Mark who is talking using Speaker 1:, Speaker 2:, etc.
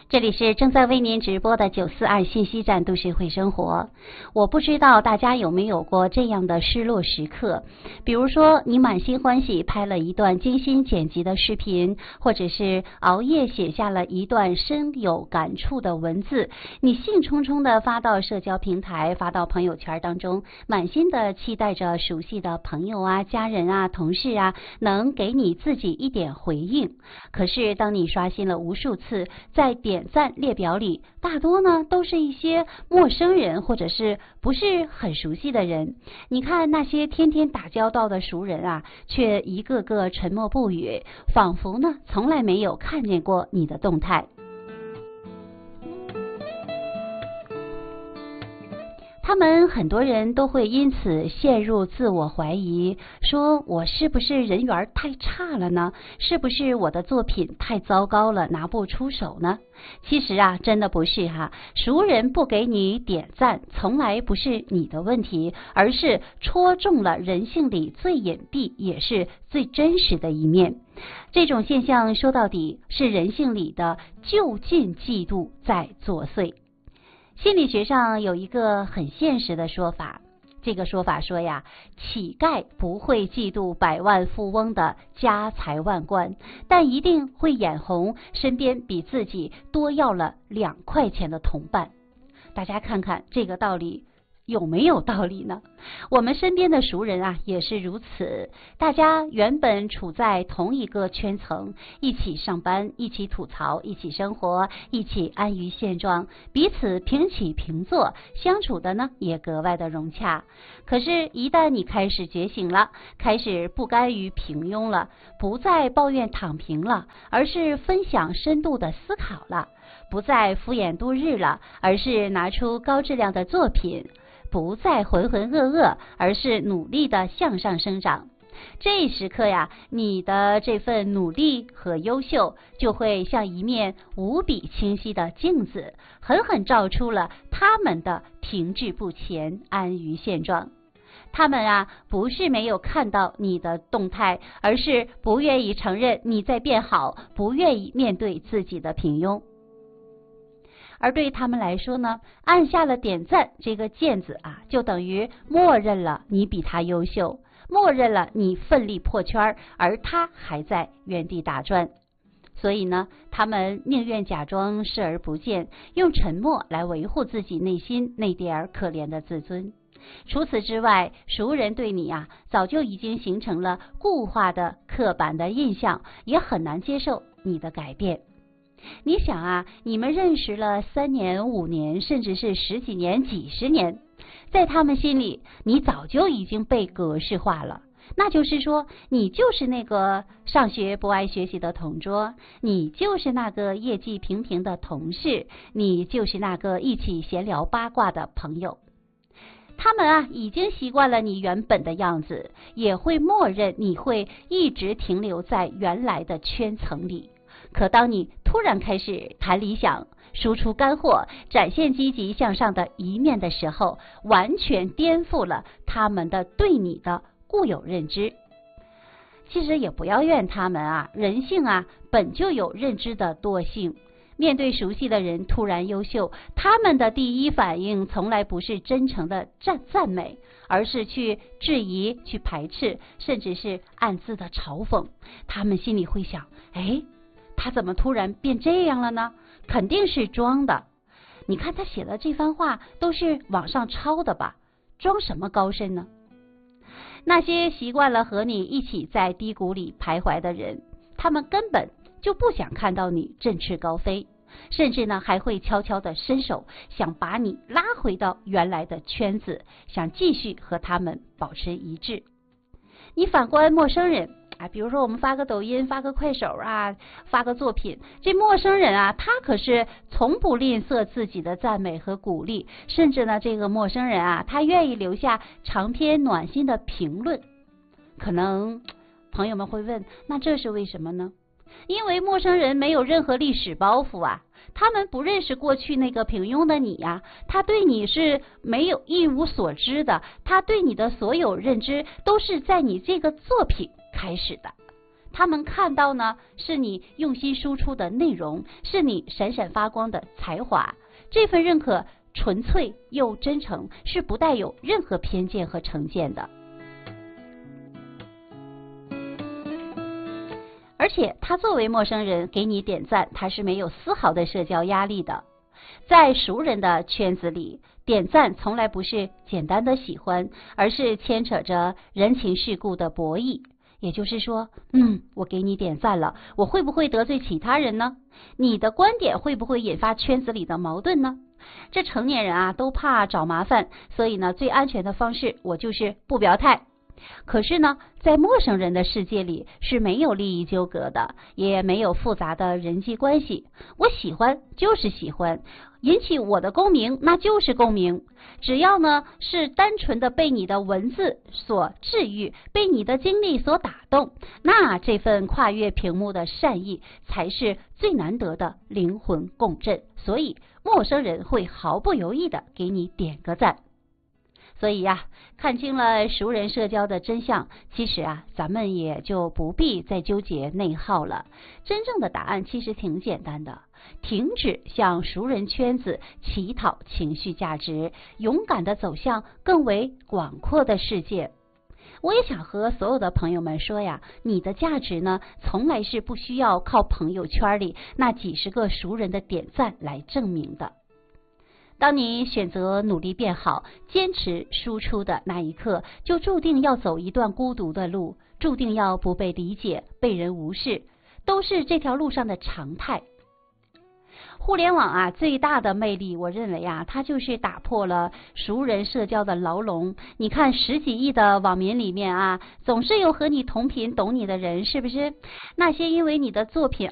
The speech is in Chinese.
Speaker 1: 这里是正在为您直播的942信息站都市会生活。我不知道大家有没有过这样的失落时刻，比如说你满心欢喜拍了一段精心剪辑的视频，或者是熬夜写下了一段深有感触的文字，你兴冲冲的发到社交平台，发到朋友圈当中，满心的期待着熟悉的朋友啊、家人啊、同事啊能给你自己一点回应。可是当你刷新了无数次，在点赞列表里大多呢都是一些陌生人，或者是不是很熟悉的人。你看那些天天打交道的熟人啊，却一个个沉默不语，仿佛呢从来没有看见过你的动态。他们很多人都会因此陷入自我怀疑，说我是不是人缘太差了呢？是不是我的作品太糟糕了，拿不出手呢？其实啊，真的不是哈，熟人不给你点赞，从来不是你的问题，而是戳中了人性里最隐蔽也是最真实的一面。这种现象说到底是人性里的就近嫉妒在作祟。心理学上有一个很现实的说法，这个说法说呀，乞丐不会嫉妒百万富翁的家财万贯，但一定会眼红身边比自己多要了2块钱的同伴。大家看看这个道理有没有道理呢？我们身边的熟人啊也是如此，大家原本处在同一个圈层，一起上班，一起吐槽，一起生活，一起安于现状，彼此平起平坐，相处的呢也格外的融洽。可是一旦你开始觉醒了，开始不甘于平庸了，不再抱怨躺平了，而是分享深度的思考了，不再敷衍度日了，而是拿出高质量的作品，不再浑浑噩噩，而是努力的向上生长。这一时刻呀，你的这份努力和优秀就会像一面无比清晰的镜子，狠狠照出了他们的停滞不前、安于现状。他们啊，不是没有看到你的动态，而是不愿意承认你在变好，不愿意面对自己的平庸。而对他们来说呢，按下了点赞这个键子啊，就等于默认了你比他优秀，默认了你奋力破圈，而他还在原地打转。所以呢，他们宁愿假装视而不见，用沉默来维护自己内心那点可怜的自尊。除此之外，熟人对你啊，早就已经形成了固化的刻板的印象，也很难接受你的改变。你想啊，你们认识了3年、5年，甚至是10几年、几十年，在他们心里，你早就已经被格式化了。那就是说，你就是那个上学不爱学习的同桌，你就是那个业绩平平的同事，你就是那个一起闲聊八卦的朋友。他们啊，已经习惯了你原本的样子，也会默认你会一直停留在原来的圈层里。可当你突然开始谈理想，输出干货，展现积极向上的一面的时候，完全颠覆了他们的对你的固有认知。其实也不要怨他们啊，人性啊本就有认知的惰性。面对熟悉的人突然优秀，他们的第一反应从来不是真诚的赞美，而是去质疑、去排斥，甚至是暗自的嘲讽。他们心里会想，他怎么突然变这样了呢？肯定是装的。你看他写的这番话都是网上抄的吧？装什么高深呢？那些习惯了和你一起在低谷里徘徊的人，他们根本就不想看到你振翅高飞，甚至呢还会悄悄的伸手，想把你拉回到原来的圈子，想继续和他们保持一致。你反观陌生人啊，比如说我们发个抖音，发个快手啊，发个作品，这陌生人啊，他可是从不吝啬自己的赞美和鼓励，甚至呢，这个陌生人啊，他愿意留下长篇暖心的评论。可能朋友们会问，那这是为什么呢？因为陌生人没有任何历史包袱啊，他们不认识过去那个平庸的你呀，他对你是没有一无所知的，他对你的所有认知都是在你这个作品开始的。 他们看到呢是你用心输出的内容，是你闪闪发光的才华。这份认可纯粹又真诚，是不带有任何偏见和成见的。而且他作为陌生人给你点赞，他是没有丝毫的社交压力的。在熟人的圈子里，点赞从来不是简单的喜欢，而是牵扯着人情世故的博弈。也就是说，我给你点赞了，我会不会得罪其他人呢？你的观点会不会引发圈子里的矛盾呢？这成年人啊都怕找麻烦，所以呢最安全的方式我就是不表态。可是呢，在陌生人的世界里是没有利益纠葛的，也没有复杂的人际关系。我喜欢就是喜欢，引起我的共鸣那就是共鸣。只要呢是单纯的被你的文字所治愈，被你的经历所打动，那这份跨越屏幕的善意才是最难得的灵魂共振。所以陌生人会毫不犹豫的给你点个赞。所以呀，看清了熟人社交的真相，其实啊，咱们也就不必再纠结内耗了。真正的答案其实挺简单的，停止向熟人圈子乞讨情绪价值，勇敢地走向更为广阔的世界。我也想和所有的朋友们说呀，你的价值呢，从来是不需要靠朋友圈里那几十个熟人的点赞来证明的。当你选择努力变好，坚持输出的那一刻，就注定要走一段孤独的路，注定要不被理解、被人无视，都是这条路上的常态。互联网啊，最大的魅力，我认为啊，它就是打破了熟人社交的牢笼。你看10几亿的网民里面啊，总是有和你同频懂你的人，是不是？那些因为你的作品